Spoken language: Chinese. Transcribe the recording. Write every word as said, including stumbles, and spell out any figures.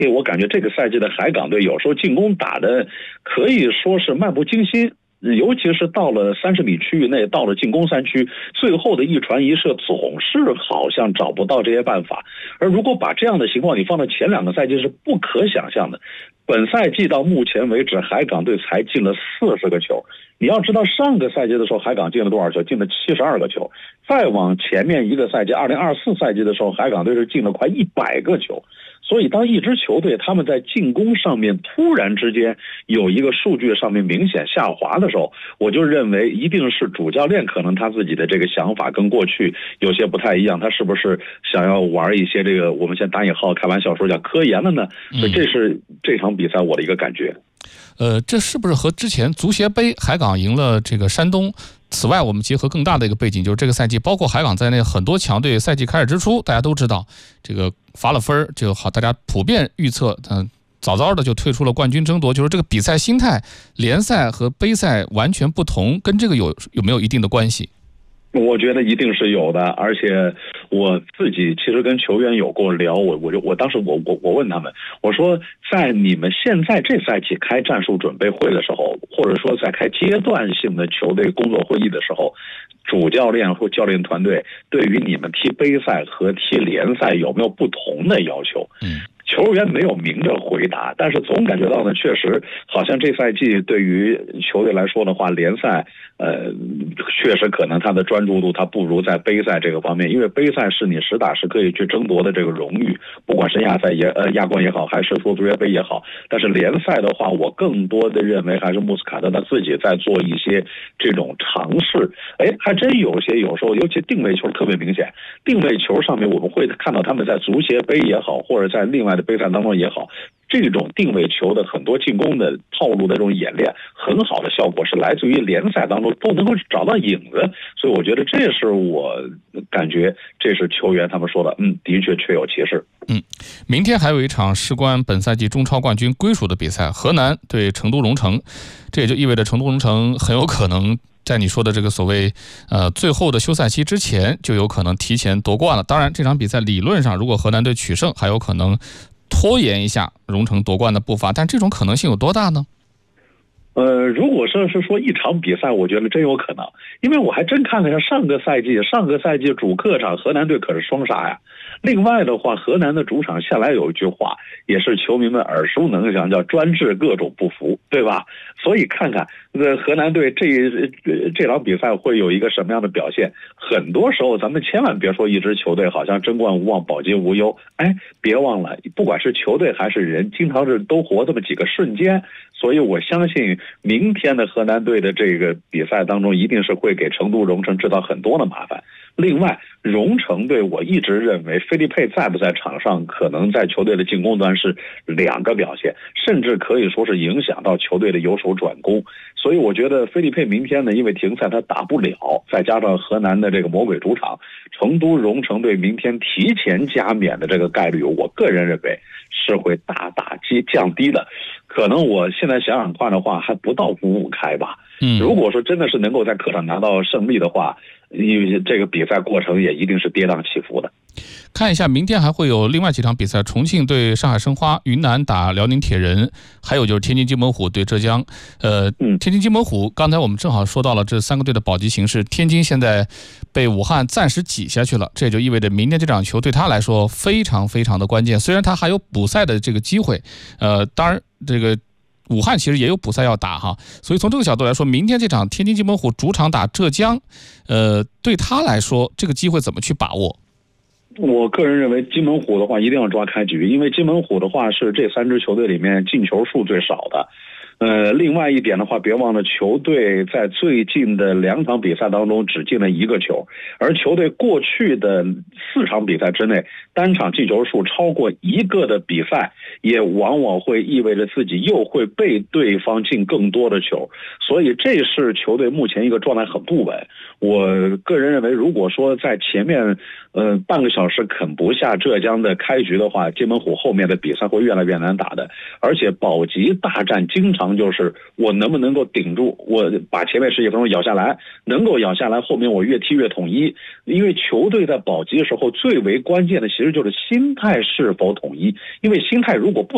因为我感觉这个赛季的海港队有时候进攻打的可以说是漫不经心。尤其是到了三十米区域内，到了进攻三区，最后的一传一射总是好像找不到这些办法。而如果把这样的情况你放到前两个赛季是不可想象的。本赛季到目前为止，海港队才进了四十个球。你要知道，上个赛季的时候，海港进了多少球？进了七十二个球。再往前面一个赛季，二零二四赛季的时候，海港队是进了快一百个球。所以当一支球队他们在进攻上面突然之间有一个数据上面明显下滑的时候，我就认为一定是主教练可能他自己的这个想法跟过去有些不太一样，他是不是想要玩一些这个我们先打引号开玩笑说叫科研了呢？所以这是这场比赛我的一个感觉。 呃，这是不是和之前足协杯海港赢了这个山东？此外，我们结合更大的一个背景，就是这个赛季，包括海港在内，很多强队赛季开始之初，大家都知道这个罚了分就好，大家普遍预测，嗯、呃，早早的就退出了冠军争夺。就是这个比赛心态，联赛和杯赛完全不同，跟这个有有没有一定的关系？ 我觉得一定是有的，而且我自己其实跟球员有过聊，我我就我当时我我我问他们，我说在你们现在这赛季开战术准备会的时候，或者说在开阶段性的球队工作会议的时候，主教练或教练团队对于你们踢杯赛和踢联赛有没有不同的要求？嗯。球员没有明着回答，但是总感觉到呢，确实好像这赛季对于球队来说的话，联赛呃确实可能他的专注度他不如在杯赛这个方面，因为杯赛是你实打实可以去争夺的这个荣誉，不管是亚赛也呃亚冠也好，还是说足协杯也好。但是联赛的话，我更多的认为还是穆斯卡特他自己在做一些这种尝试。哎，还真有些有时候，尤其定位球特别明显，定位球上面我们会看到他们在足协杯也好，或者在另外的杯赛当中也好，这种定位球的很多进攻的套路的这种演练，很好的效果是来自于联赛当中都能够找到影子。所以我觉得这是我感觉这是球员他们说的，嗯，的确确有其事。 嗯，明天还有一场事关本赛季中超冠军归属的比赛，河南对成都蓉城，这也就意味着成都蓉城很有可能在你说的这个所谓呃最后的休赛期之前就有可能提前夺冠了。当然这场比赛理论上如果河南队取胜还有可能拖延一下蓉城夺冠的步伐，但这种可能性有多大呢？ 呃，如果说是说一场比赛，我觉得真有可能，因为我还真看了一下上个赛季，上个赛季主客场河南队可是双杀呀。另外的话，河南的主场向来有一句话，也是球迷们耳熟能详，叫专治各种不服，对吧？所以看看这河南队这这场比赛会有一个什么样的表现。很多时候咱们千万别说一支球队好像争冠无望保级无忧，哎，别忘了不管是球队还是人，经常是都活这么几个瞬间。所以我相信明天的河南队的这个比赛当中一定是会给成都蓉城制造很多的麻烦。另外蓉城队我一直认为菲利佩在不在场上可能在球队的进攻端是两个表现，甚至可以说是影响到球队的由守转攻。所以我觉得菲利佩明天呢，因为停赛他打不了，再加上河南的这个魔鬼主场，成都蓉城队明天提前加冕的这个概率，我个人认为是会大大降低的。可能我现在想想看的话，还不到五五开吧。嗯，如果说真的是能够在客场拿到胜利的话，因为这个比赛过程也一定是跌宕起伏的。 看一下明天还会有另外几场比赛，重庆对上海申花，云南打辽宁铁人，还有就是天津津门虎对浙江。呃，天津津门虎刚才我们正好说到了这三个队的保级形势，天津现在被武汉暂时挤下去了，这也就意味着明天这场球对他来说非常非常的关键。虽然他还有补赛的这个机会，呃，当然这个武汉其实也有补赛要打哈，所以从这个角度来说，明天这场天津津门虎主场打浙江，呃，对他来说这个机会怎么去把握？ 我个人认为津门虎的话一定要抓开局，因为津门虎的话是这三支球队里面进球数最少的。呃，另外一点的话，别忘了球队在最近的两场比赛当中只进了一个球，而球队过去的四场比赛之内，单场进球数超过一个的比赛，也往往会意味着自己又会被对方进更多的球，所以这是球队目前一个状态很不稳。我个人认为，如果说在前面呃半个小时啃不下浙江的开局的话，津门虎后面的比赛会越来越难打的，而且保级大战经常就是我能不能够顶住，我把前面十几分钟咬下来，能够咬下来，后面我越踢越统一。因为球队在保级的时候最为关键的其实就是心态是否统一，因为心态如果不